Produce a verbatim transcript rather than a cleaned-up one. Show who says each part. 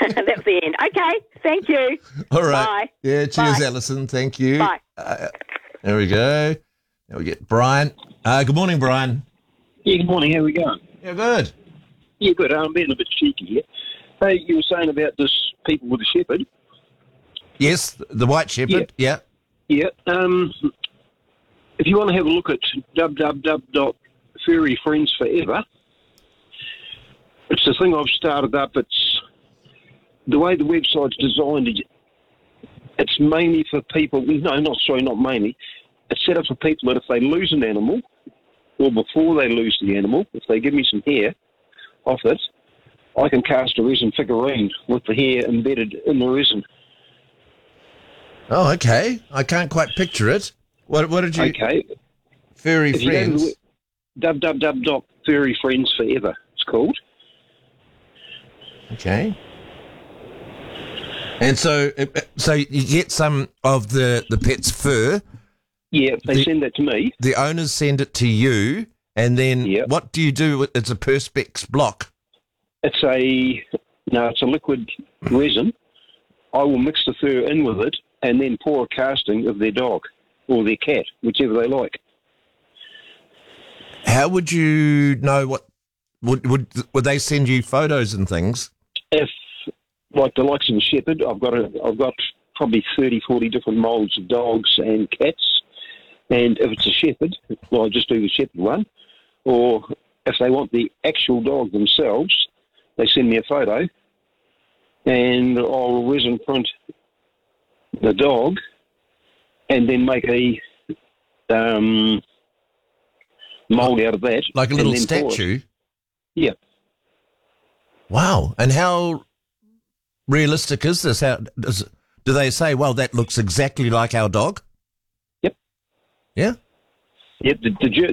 Speaker 1: That was the end. Okay, thank you.
Speaker 2: All right.
Speaker 1: Bye.
Speaker 2: Yeah, cheers,
Speaker 1: Bye.
Speaker 2: Alison. Thank you.
Speaker 1: Bye.
Speaker 2: Uh, there we go. Now we get Brian. Uh, good morning, Brian.
Speaker 3: Yeah, good morning. How are we going?
Speaker 2: Yeah, good.
Speaker 3: Yeah, good. I'm being a bit cheeky here. Hey, you were saying about this people with a shepherd.
Speaker 2: Yes, the White Shepherd. Yeah.
Speaker 3: Yeah. Um, if you want to have a look at w w w dot furry friends forever, it's the thing I've started up. It's the way the website's designed. It's mainly for people. No, not sorry, not mainly. It's set up for people that if they lose an animal, or before they lose the animal, if they give me some hair off it, I can cast a resin figurine with the hair embedded in the resin.
Speaker 2: Oh, okay. I can't quite picture it. What What did you...
Speaker 3: Okay.
Speaker 2: Furry
Speaker 3: If you go to
Speaker 2: Friends.
Speaker 3: the w w w dot furry friends forever, it's called.
Speaker 2: Okay. And so, uh, so you get some of the, the pet's fur.
Speaker 3: Yeah, they
Speaker 2: The-
Speaker 3: send that to me.
Speaker 2: The owners send it to you, and then
Speaker 3: Yep.
Speaker 2: what do you do? with It's a Perspex block.
Speaker 3: It's a no, it's a liquid resin. I will mix the fur in with it and then pour a casting of their dog or their cat, whichever they like.
Speaker 2: How would you know what? Would would would they send you photos and things?
Speaker 3: If like the likes of a shepherd, I've got a, I've got probably thirty, forty different moulds of dogs and cats. And if it's a shepherd, well, I'll just do the shepherd one. Or if they want the actual dog themselves, they send me a photo, and I'll resin print the dog, and then make a um, mould out of that,
Speaker 2: Like a
Speaker 3: and
Speaker 2: little
Speaker 3: then pour it.
Speaker 2: statue?
Speaker 3: Yeah.
Speaker 2: Wow. And how realistic is this? How does do they say, well, that looks exactly like our dog?
Speaker 3: Yep.
Speaker 2: Yeah.
Speaker 3: Yep. The, the,